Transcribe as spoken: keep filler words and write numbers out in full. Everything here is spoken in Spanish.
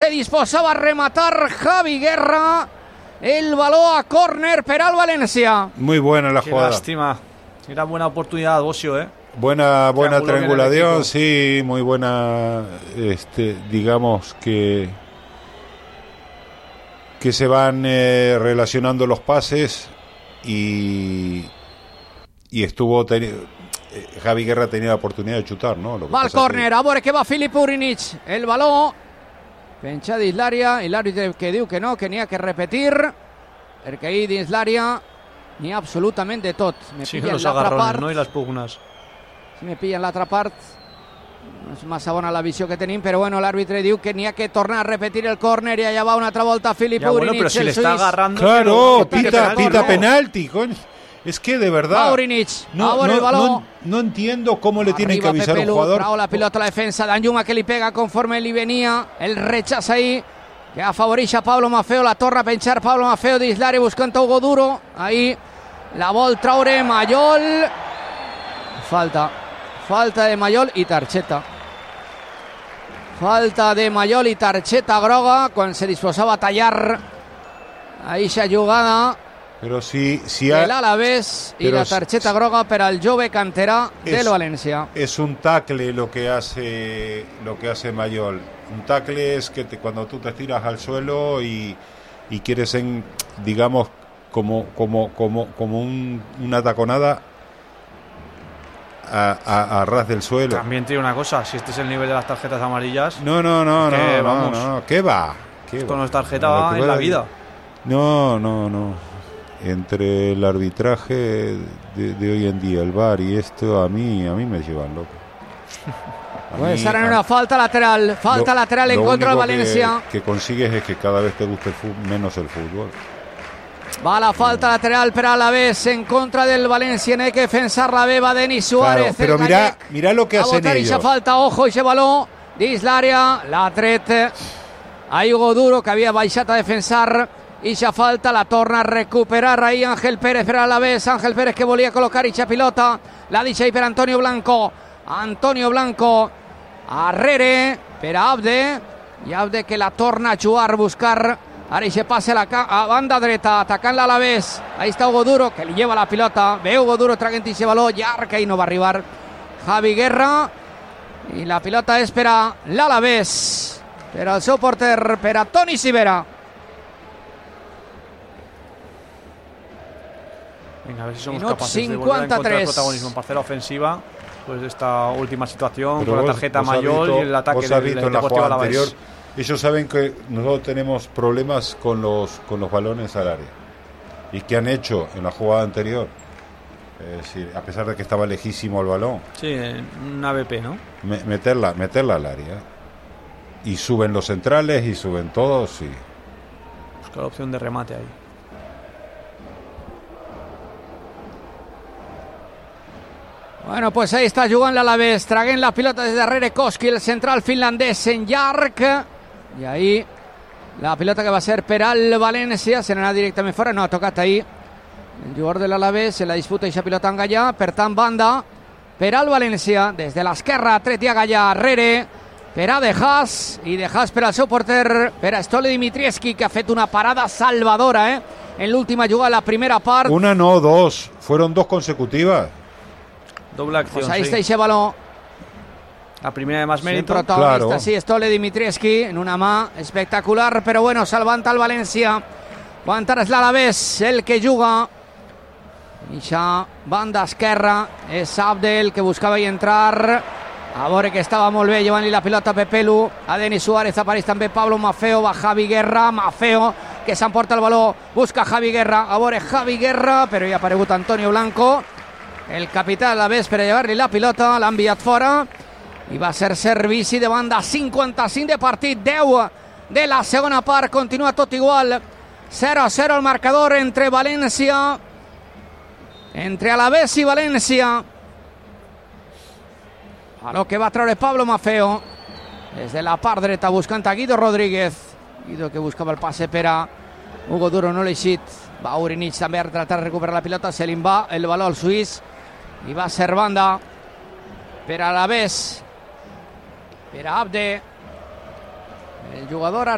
se disposava a rematar Javi Guerra. El balón a córner per al València. Muy buena la Qué jugada. lástima. Era buena oportunidad, Bosio, ¿eh? Buena, buena triangulación, triangulación, sí, muy buena. Este, digamos que que se van eh, relacionando los pases y y estuvo teni- eh, Javi Guerra tenía la oportunidad de chutar, ¿no? Lo que Va al pasa córner, a veure que va Filip Urinic. El baló penja dins l'àrea i l'àrbitre que diu que no, que n'hi ha que repetir, perquè ahir dins l'àrea n'hi ha absolutament de tot. Me Sí, pillen los l'altra agarrones, part, ¿no? Y las pugnas. si me pillen l'altra part, no és massa bona la visió que tenim, però bueno, l'àrbitre diu que n'hi ha que tornar a repetir el córner i allà va una altra volta Filip Ya, bueno, Urinic, pero si el le está suís. agarrando. Claro, pero- pita, que pita no. penalti, coño. Es que de verdad Va Urinic, no, a veure no, el baló. no, no entiendo cómo le tienen que Arriba avisar a un Pepelu, jugador. trau la pilota a la defensa d'Anyuma, que li pega conforme li venia el rechaç ahí, que afavoreix a Pablo Maffeo, la torna a penjar Pablo Maffeo dins l'àrea buscant a Hugo Duro, ahí la vol traure Mayol, falta falta de Mayol i targeta falta de Mayol i targeta groga quan se disposava a tallar eixa jugada Pero si, si de ha- l'Alavés i Però la si- targeta groga per al jove canterà Es- del València. es un tackle lo que hace lo que hace Mayol. Un tackle es que te- cuando tú te tiras al suelo y, y quieres en, digamos como como como como un, una taconada a, a, a ras del suelo. También tiene una cosa, si este es el nivel de las tarjetas amarillas, No, no, no, Es que, no, no, vamos, no, ¿qué va? ¿Qué con va? las tarjetas Lo que va en pueda- la vida. No, no, no. Entre el arbitraje de, de hoy en día, el V A R y esto, a mí, a mí me llevan loco. A Puede mí- estar en a- una falta lateral, falta lo- lateral en lo contra del único que- Valencia. Que, consigues es que cada vez te guste el fútbol, menos el fútbol. Va la falta lateral per a l'Alavés en contra del Valencia. N'hi ha que defensar-la bé, va Denis Suárez. Claro, pero el mira, gallec. mira lo que A hacen botar eixa ellos. falta, ojo, eixe baló dins l'àrea, l'ha tret a Hugo Duro, que havia baixat a defensar eixa falta, la torna a recuperar ahí Ángel Pérez per a l'Alavés. Ángel Pérez que volia col·locar eixa pilota, la deixa ahí per Antonio Blanco. Antonio Blanco arrere per a Abde, i Abde que la torna a jugar, buscar ara eixe passe a la ca- a banda dreta, atacant l'Alavés. Ahí està Hugo Duro, que li lleva la pilota, ve Hugo Duro traient eixe baló llarg, i no va arribar Javi Guerra, i la pilota és per a l'Alavés, per al seu porter, per a Toni Sivera. Venga, a ver si somos Minuto capaces de volver a encontrar cincuenta y tres. protagonismo en parcela ofensiva. Pues de esta última situación, Pero con la vos- tarjeta vos has Mayol visto- y el ataque vos has del, visto del en la Deportivo jugada Alavés. anterior, ellos saben que nosotros tenemos problemas con los con los balones al área. ¿Y qué han hecho en la jugada anterior? Es decir, a pesar de que estaba lejísimo el balón, Sí, en un A B P, ¿no? me- meterla, meterla al área. Y suben los centrales y suben todos y Buscar la opción de remate ahí. Bueno, pues ahí està jugant l'Alavés, traguent la pilota des darrere Koski, el central finlandès en llarg, i ahí la pilota que va ser per al València, se n'anà directament fora, no ha tocat ahí el jugador de l'Alavés, se la disputa eixa pilota en Gallà, per tant banda per al València, des de l'esquerra Tretia Gallà, arrere per a De Haas, i De Haas per al seu porter, per a Stole Dimitrievski, que ha fet una parada salvadora, eh? En l'última jugada, la primera part. una no, dos, fueron dos consecutivas. Doble acción, Pues ahí sí. está ese balón. La primera de más mérito. Sin protagonista, Claro. sí, Stole Dimitrievski en una mà espectacular, però bueno, salvant el València. Quan ara és l'Alavés el que juga. Eixa banda esquerra és Abdel, que buscava hi entrar. A veure que estava molt bé llevant-li la pilota a Pepelu, a Denis Suárez, apareix també Pablo Maffeo, va Javi Guerra, Maffeo que s'emporta el baló, busca Javi Guerra, a veure Javi Guerra, però hi ha aparegut Antonio Blanco, el capità de l'Alavés, per a llevar-li la pilota, l'ha enviat fora i va ser servici de banda. Cinquanta-cinc de partit, deu de la segona part, continua tot igual, zero a zero el marcador entre València, entre Alavés i València. A lo que va treure Pablo Maffeo des de la part dreta, buscant a Guido Rodríguez. Guido que buscava el passe per a Hugo Duro, no l'ha eixit. Va Urinic també a tratar de recuperar la pilota, se li va el baló al suís i va ser banda per a l'Alavés, per a Abde, el jugador